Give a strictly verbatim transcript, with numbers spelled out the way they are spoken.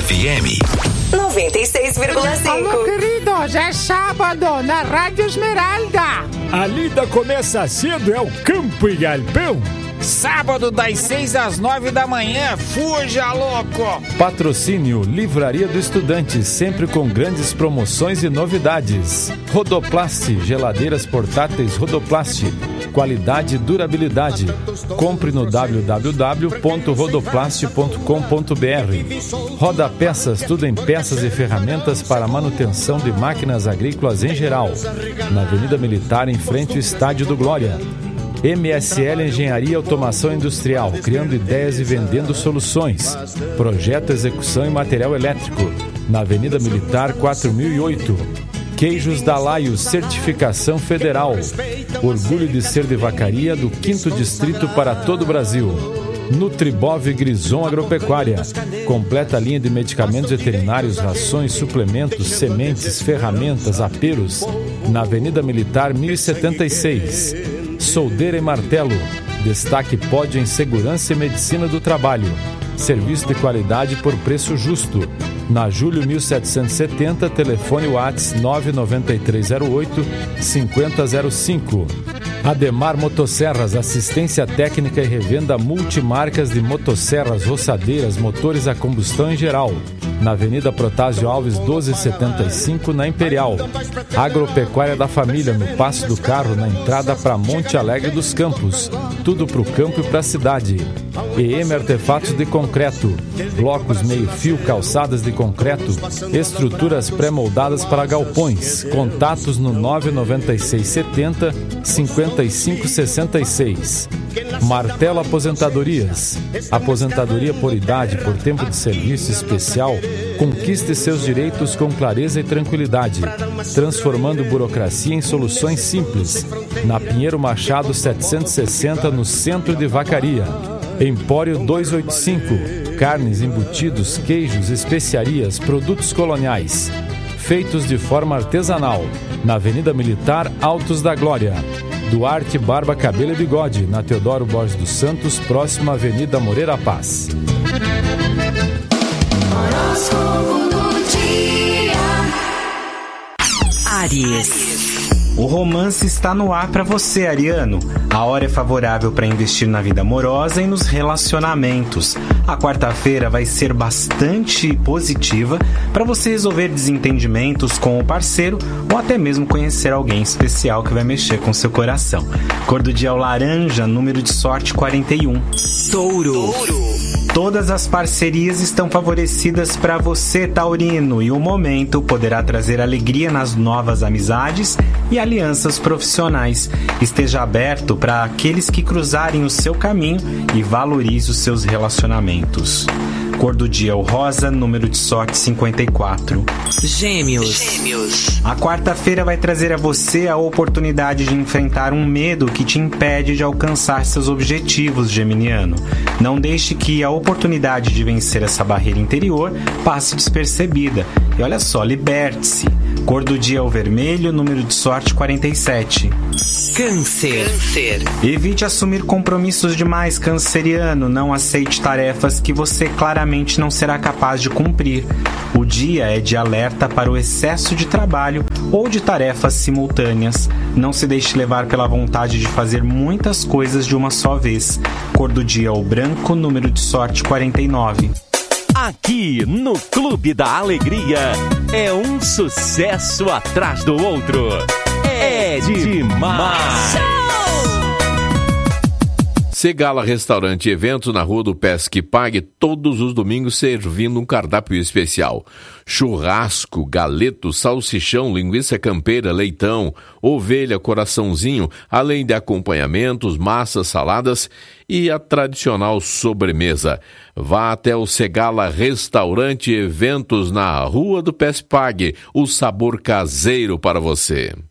F M noventa e seis vírgula cinco. Alô, queridos, é sábado na Rádio Esmeralda. A lida começa cedo, é o Campo e Galpão. Sábado das seis às nove da manhã, fuja louco! Patrocínio Livraria do Estudante, sempre com grandes promoções e novidades. Rodoplast, geladeiras portáteis Rodoplast, qualidade e durabilidade. Compre no w w w ponto rodoplast ponto com ponto b r. Roda Peças, tudo em peças e ferramentas para manutenção de máquinas agrícolas em geral. Na Avenida Militar, em frente ao Estádio do Glória. M S L Engenharia e Automação Industrial, criando ideias e vendendo soluções. Projeto, execução e material elétrico. Na Avenida Militar quatro mil e oito. Queijos Dalaio, certificação federal. Orgulho de ser de vacaria do quinto Distrito para todo o Brasil. Nutribov Grison Agropecuária. Completa linha de medicamentos veterinários, rações, suplementos, sementes, ferramentas, aperos. Na Avenida Militar mil e setenta e seis. Soldeira e Martelo. Destaque pódio em segurança e medicina do trabalho. Serviço de qualidade por preço justo. Na Júlio mil setecentos e setenta, telefone WhatsApp nove nove três zero oito cinco zero zero cinco. Ademar Motosserras, assistência técnica e revenda multimarcas de motosserras, roçadeiras, motores a combustão em geral. Na Avenida Protásio Alves doze setenta e cinco, na Imperial. Agropecuária da Família, no Passo do Carro, na entrada para Monte Alegre dos Campos. Tudo para o campo e para a cidade. E M Artefatos de Concreto. Blocos, meio-fio, calçadas de concreto. Estruturas pré-moldadas para galpões. Contatos no nove nove seis setenta cinquenta e cinco sessenta e seis. Martelo Aposentadorias. Aposentadoria por idade, por tempo de serviço especial. Conquiste seus direitos com clareza e tranquilidade, transformando burocracia em soluções simples. Na Pinheiro Machado setecentos e sessenta, no centro de Vacaria. Empório duzentos e oitenta e cinco. Carnes, embutidos, queijos, especiarias, produtos coloniais. Feitos de forma artesanal. Na Avenida Militar, Altos da Glória. Duarte Barba, Cabelo e Bigode, na Teodoro Borges dos Santos, próxima à Avenida Moreira Paz. Áries. O romance está no ar para você, ariano. A hora é favorável para investir na vida amorosa e nos relacionamentos. A quarta-feira vai ser bastante positiva para você resolver desentendimentos com o parceiro ou até mesmo conhecer alguém especial que vai mexer com seu coração. Cor do dia é o laranja, número de sorte quarenta e um. Touro. Todas as parcerias estão favorecidas para você, taurino, e o momento poderá trazer alegria nas novas amizades e alianças profissionais. Esteja aberto para aqueles que cruzarem o seu caminho e valorize os seus relacionamentos. Cor do dia é o rosa, número de sorte cinquenta e quatro. Gêmeos. Gêmeos. A quarta-feira vai trazer a você a oportunidade de enfrentar um medo que te impede de alcançar seus objetivos, geminiano. Não deixe que a oportunidade de vencer essa barreira interior passe despercebida. E olha só, liberte-se. Cor do dia é o vermelho, número de sorte quarenta e sete. Câncer. Câncer. Evite assumir compromissos demais, canceriano. Não aceite tarefas que você claramente não será capaz de cumprir. O dia é de alerta para o excesso de trabalho ou de tarefas simultâneas. Não se deixe levar pela vontade de fazer muitas coisas de uma só vez. Cor do dia é o branco, número de sorte quarenta e nove. Aqui no Clube da Alegria é um sucesso atrás do outro. É demais! Segala Restaurante e Eventos na Rua do Pesque Pague, todos os domingos servindo um cardápio especial. Churrasco, galeto, salsichão, linguiça campeira, leitão, ovelha, coraçãozinho, além de acompanhamentos, massas, saladas e a tradicional sobremesa. Vá até o Segala Restaurante e Eventos na Rua do Pesque Pague, o sabor caseiro para você.